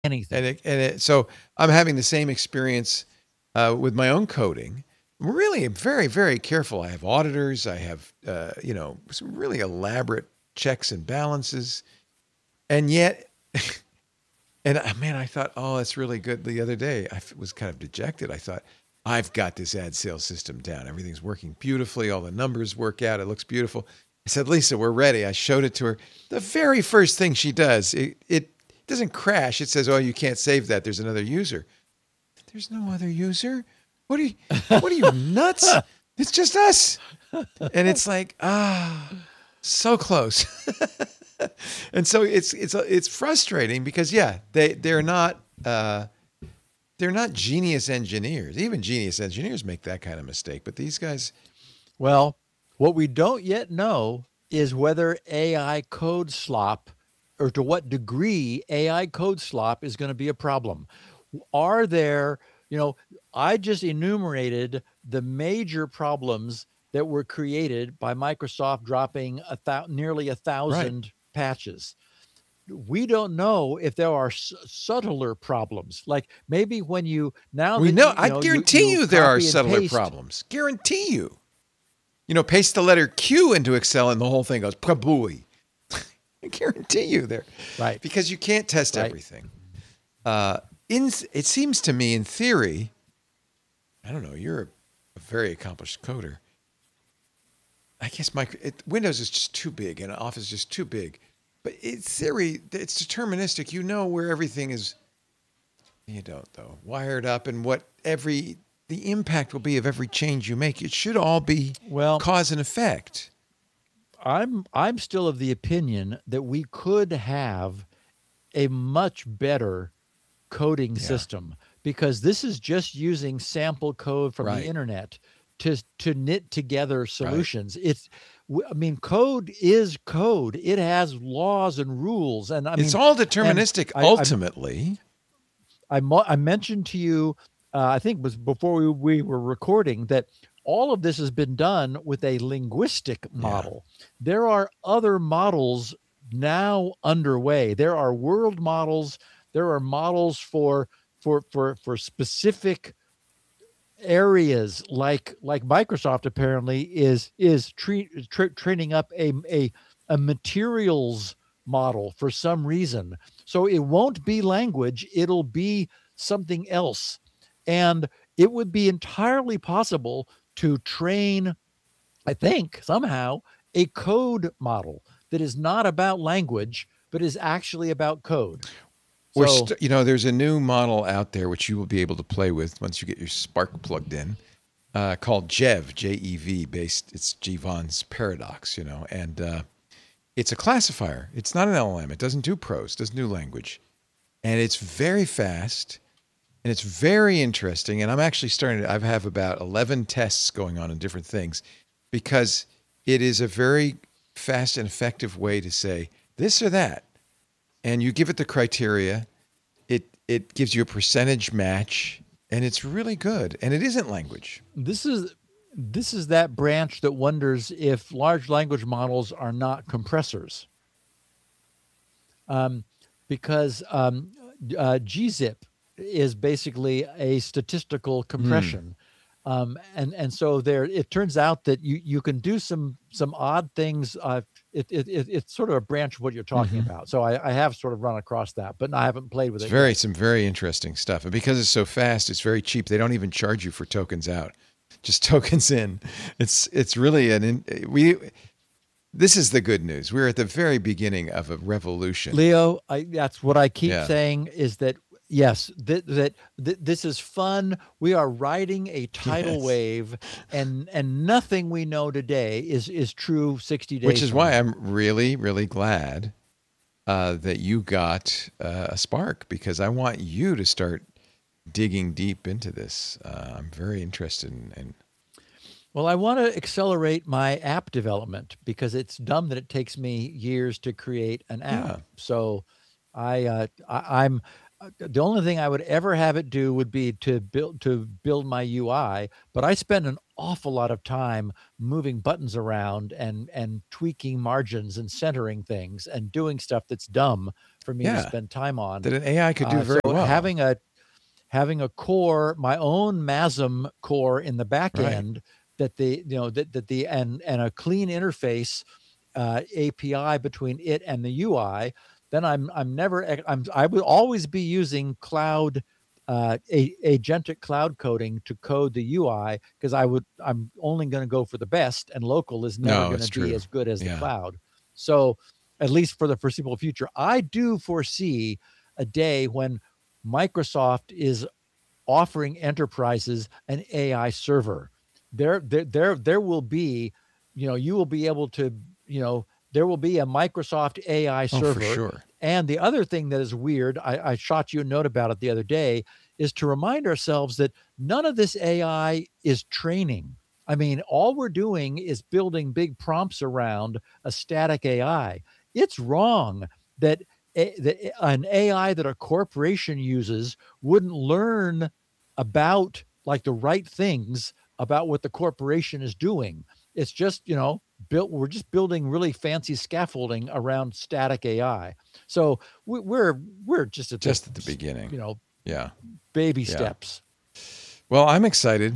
anything. So I'm having the same experience with my own coding. Really, I'm very, very careful. I have auditors. I have, some really elaborate checks and balances. And yet, man, I thought, oh, that's really good. The other day, was kind of dejected. I thought, I've got this ad sales system down. Everything's working beautifully. All the numbers work out. It looks beautiful. I said, Lisa, we're ready. I showed it to her. The very first thing she does, it doesn't crash. It says, oh, you can't save that. There's another user. There's no other user. What are you nuts? It's just us. And it's like, so close. And so it's frustrating because they're not genius engineers. Even genius engineers make that kind of mistake, but these guys, Well, what we don't yet know is whether AI code slop, or to what degree AI code slop is going to be a problem. Are there, I just enumerated the major problems that were created by Microsoft dropping nearly a right? thousand patches. We don't know if there are subtler problems. Like maybe when you now We that know. I you guarantee you there are copy and subtler paste. problems. Guarantee you. Paste the letter Q into Excel and the whole thing goes prabooey. I guarantee you there, Right. because you can't test Right. everything. It seems to me, in theory, I don't know. You're a very accomplished coder. I guess Windows is just too big and Office is just too big. But in theory, it's deterministic. You know where everything is. You don't, though. Wired up, and the impact will be of every change you make. It should all be Well, cause and effect. I'm still of the opinion that we could have a much better coding Yeah. system, because this is just using sample code from the Right. internet to knit together Right. solutions. Code is code. It has laws and rules, and It's all and deterministic I ultimately. I mentioned to you, I think it was before we were recording, that all of this has been done with a linguistic Yeah. model. There are other models now underway. There are world models. There are models for specific areas, like Microsoft apparently is training up a materials model for some reason. So it won't be language, it'll be something else. And it would be entirely possible to train, I think, somehow a code model that is not about language, but is actually about code. So, There's a new model out there which you will be able to play with once you get your Spark plugged in, called Jev, Jev, based. It's Jevons paradox, and it's a classifier. It's not an LLM. It doesn't do prose. Doesn't do language, and it's very fast, and it's very interesting. And I'm actually I have about 11 tests going on in different things, because it is a very fast and effective way to say this or that. And you give it the criteria, it gives you a percentage match, and it's really good. And it isn't language. this is that branch that wonders if large language models are not compressors, because gzip is basically a statistical compression. And so there, it turns out that you can do some odd things. It's sort of a branch of what you're talking about. So I have sort of run across that, but I haven't played with It's it yet. some very interesting stuff. And because it's so fast, it's very cheap. They don't even charge you for tokens out, just tokens in. It's really this is the good news. We're at the very beginning of a revolution. Leo, that's what I keep Yeah. saying, is that yes, this is fun. We are riding a tidal Yes. wave, and nothing we know today is true 60 days. Which is from why now. I'm really, really glad that you got a Spark, because I want you to start digging deep into this. I'm very interested in. Well, I want to accelerate my app development, because it's dumb that it takes me years to create an app. Yeah. So I'm the only thing I would ever have it do would be to build my UI, but I spend an awful lot of time moving buttons around and tweaking margins and centering things and doing stuff that's dumb for me to Yeah, spend time on. that an AI could do very So well. having a core, my own MASM core in the back Right. end that and a clean interface API between it and the UI, then I would always be using cloud agentic cloud coding to code the UI, because I'm only going to go for the best, and local is never No, going it's to be true. as good as the Yeah. cloud. So at least for the foreseeable future, I do foresee a day when Microsoft is offering enterprises an AI server. There will be, you will be able to, there will be a Microsoft AI Oh, for server. sure. And the other thing that is weird, I shot you a note about it the other day, is to remind ourselves that none of this AI is training. I mean, all we're doing is building big prompts around a static AI. It's wrong that an AI that a corporation uses wouldn't learn about, like, the right things about what the corporation is doing. It's just, we're just building really fancy scaffolding around static AI. So we're just at the beginning. Yeah. Baby Yeah. steps. Well, I'm excited,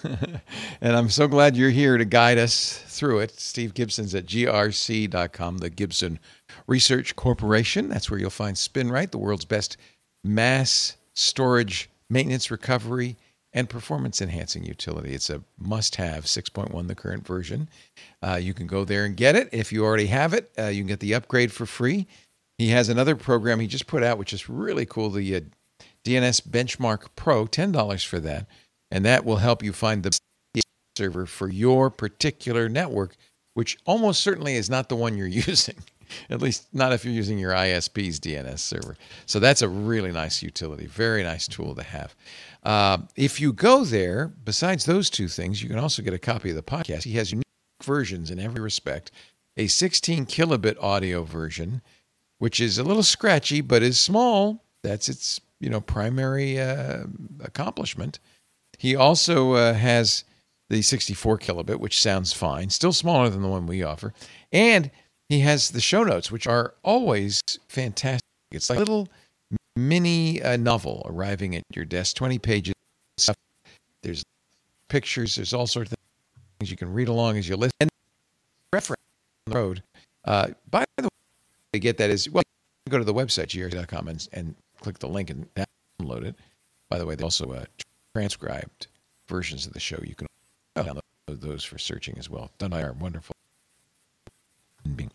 and I'm so glad you're here to guide us through it. Steve Gibson's at grc.com, the Gibson Research Corporation. That's where you'll find SpinRite, the world's best mass storage, maintenance, recovery, and performance-enhancing utility. It's a must-have, 6.1, the current version. You can go there and get it. If you already have it, you can get the upgrade for free. He has another program he just put out, which is really cool, the DNS Benchmark Pro, $10 for that. And that will help you find the server for your particular network, which almost certainly is not the one you're using, at least not if you're using your ISP's DNS server. So that's a really nice utility, very nice tool to have. If you go there, besides those two things, you can also get a copy of the podcast. He has unique versions in every respect. A 16 kilobit audio version, which is a little scratchy, but is small. That's its primary accomplishment. He also has the 64 kilobit, which sounds fine, still smaller than the one we offer. And he has the show notes, which are always fantastic. It's like a little mini novel arriving at your desk, 20 pages. There's pictures, there's all sorts of things you can read along as you listen. And reference on the road. By the way, to get that is, well, you go to the website, grc.com, and click the link and download it. By the way, there's also transcribed versions of the show. You can download those for searching as well, done by our wonderful being.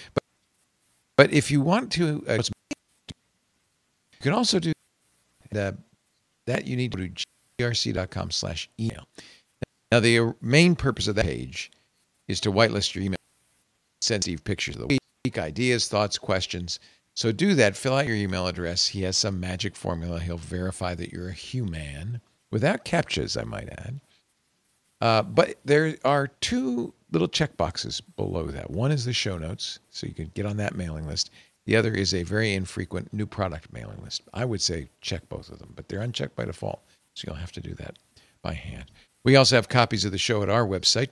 But if you want to, you can also do that. You need to do grc.com/email. Now, the main purpose of that page is to whitelist your email, send Steve pictures of the week, ideas, thoughts, questions. So do that. Fill out your email address. He has some magic formula. He'll verify that you're a human, without CAPTCHAs, I might add. But there are two little check boxes below that. One is the show notes, so you can get on that mailing list. The other is a very infrequent new product mailing list. I would say check both of them, but they're unchecked by default, so you'll have to do that by hand. We also have copies of the show at our website,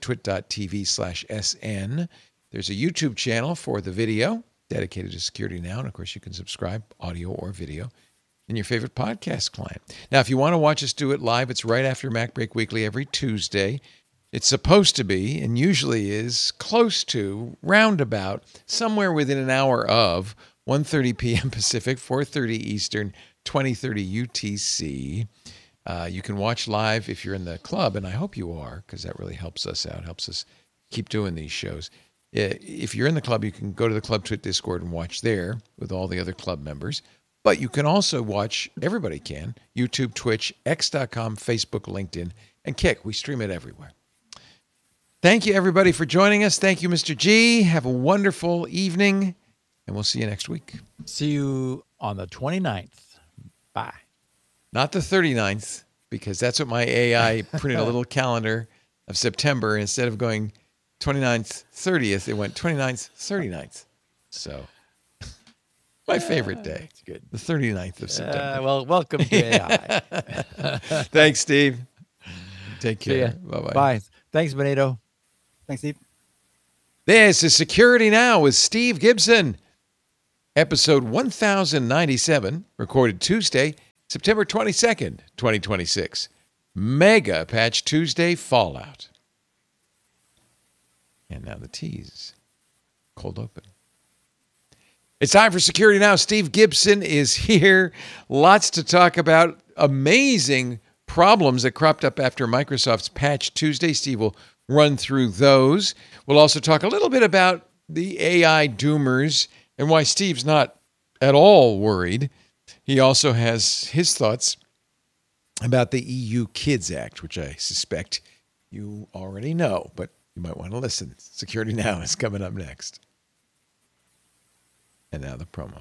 twit.tv/SN. There's a YouTube channel for the video dedicated to Security Now, and of course you can subscribe, audio or video, in your favorite podcast client. Now, if you want to watch us do it live, it's right after MacBreak Weekly every Tuesday. It's supposed to be, and usually is, close to, roundabout, somewhere within an hour of 1:30 p.m. Pacific, 4:30 Eastern, 20:30 UTC. You can watch live if you're in the club, and I hope you are, because that really helps us out, helps us keep doing these shows. If you're in the club, you can go to the Club Twit Discord and watch there with all the other club members. But you can also watch, everybody can, YouTube, Twitch, X.com, Facebook, LinkedIn, and Kick. We stream it everywhere. Thank you, everybody, for joining us. Thank you, Mr. G. Have a wonderful evening, and we'll see you next week. See you on the 29th. Bye. Not the 39th, because that's what my AI printed a little calendar of September. Instead of going 29th, 30th, it went 29th, 39th. So My favorite day. That's good. The 39th of September. Well, welcome to AI. Thanks, Steve. Take See ya. care. Bye-bye. Bye. Thanks, Benito. Thanks, Steve. This is Security Now with Steve Gibson. Episode 1097, recorded Tuesday, September 22nd, 2026. Mega Patch Tuesday Fallout. And now the tease. Cold open. It's time for Security Now. Steve Gibson is here. Lots to talk about. Amazing problems that cropped up after Microsoft's Patch Tuesday. Steve will run through those. We'll also talk a little bit about the AI doomers and why Steve's not at all worried. He also has his thoughts about the EU Kids Act, which I suspect you already know, but you might want to listen. Security Now is coming up next. And now the promo.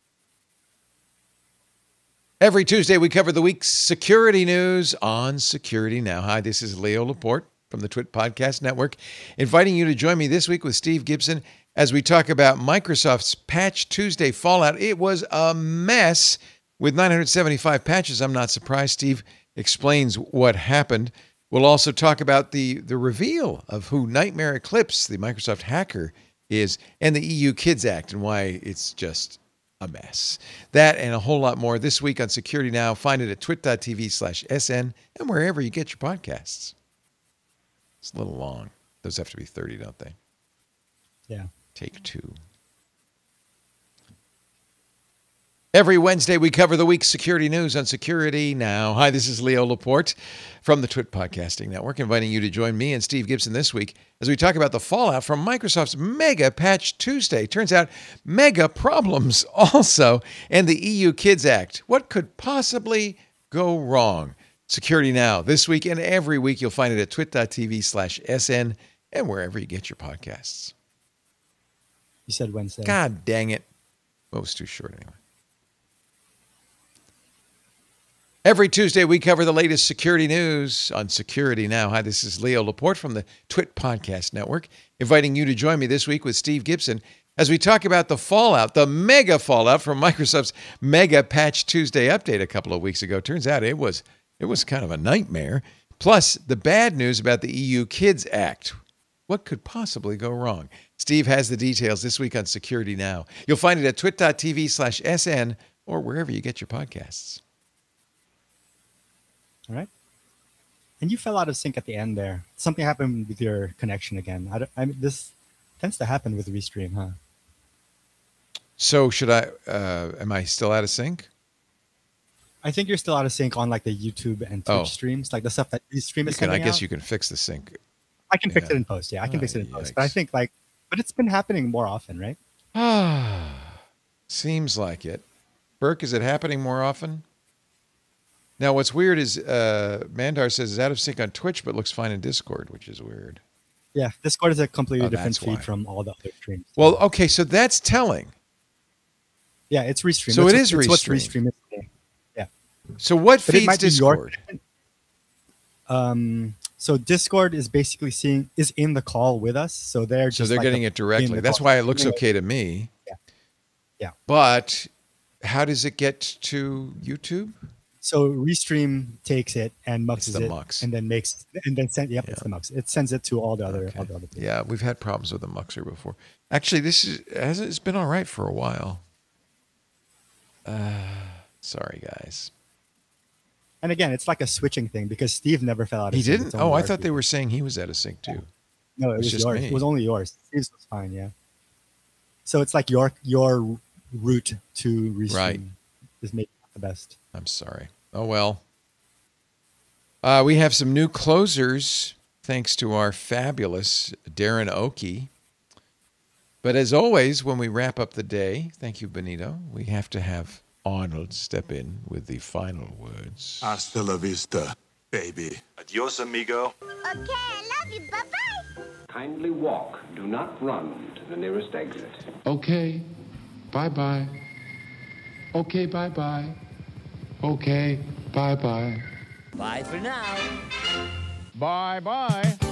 Every Tuesday, we cover the week's security news on Security Now. Hi, this is Leo Laporte from the Twit Podcast Network, inviting you to join me this week with Steve Gibson as we talk about Microsoft's Patch Tuesday Fallout. It was a mess with 975 patches. I'm not surprised. Steve explains what happened. We'll also talk about the reveal of who Nightmare Eclipse, the Microsoft hacker, is, and the EU Kids Act and why it's just a mess. That and a whole lot more this week on Security Now. Find it at twit.tv/SN and wherever you get your podcasts. It's a little long. Those have to be 30, don't they? Yeah. Take two. Every Wednesday, we cover the week's security news on Security Now. Hi, this is Leo Laporte from the Twit Podcasting Network, inviting you to join me and Steve Gibson this week as we talk about the fallout from Microsoft's Mega Patch Tuesday. Turns out, mega problems also, and the EU Kids Act. What could possibly go wrong? Security Now, this week and every week. You'll find it at twit.tv/SN and wherever you get your podcasts. You said Wednesday. God dang it. Well, it was too short anyway. Every Tuesday, we cover the latest security news on Security Now. Hi, this is Leo Laporte from the Twit Podcast Network, inviting you to join me this week with Steve Gibson as we talk about the fallout, the mega fallout from Microsoft's Mega Patch Tuesday update a couple of weeks ago. Turns out it was kind of a nightmare. Plus, the bad news about the EU Kids Act. What could possibly go wrong? Steve has the details this week on Security Now. You'll find it at twit.tv/SN or wherever you get your podcasts. All right. And you fell out of sync at the end there. Something happened with your connection again. This tends to happen with Restream, huh? So should I, am I still out of sync? I think you're still out of sync on like the YouTube and Twitch streams, like the stuff that Restream is sending I guess out. you can fix the sync. I can fix it in post. Yeah, I can fix it in post. But I think but it's been happening more often, right? Seems like it. Burke, is it happening more often? Now, what's weird is Mandar says it's out of sync on Twitch, but looks fine in Discord, which is weird. Yeah, Discord is a completely different feed from all the other streams. Well, okay, so that's telling. Yeah, it's Restream. So it's what Restream. Restream is today. Yeah. So what feeds Discord? So Discord is basically is in the call with us. So they're getting it directly. That's why it looks okay to me. Yeah. Yeah. But how does it get to YouTube? So Restream takes it and muxes it, and then it's the mux. It sends it to all the other people. Yeah, we've had problems with the muxer before. Actually, it's been all right for a while. Sorry, guys. And again, it's like a switching thing because Steve never fell out of sync. He didn't? Oh, I thought they were saying he was out of sync too. No, it was just yours. me. It was only yours. Steve's was fine, yeah. So it's like your route to Restream is maybe not the best. I'm sorry. Oh, well. We have some new closers, thanks to our fabulous Darren Oakey. But as always, when we wrap up the day, thank you, Benito, we have to have Arnold step in with the final words. Hasta la vista, baby. Adios, amigo. Okay, I love you. Bye-bye. Kindly walk. Do not run to the nearest exit. Okay. Bye-bye. Okay, bye-bye. Okay, bye-bye. Bye for now. Bye-bye.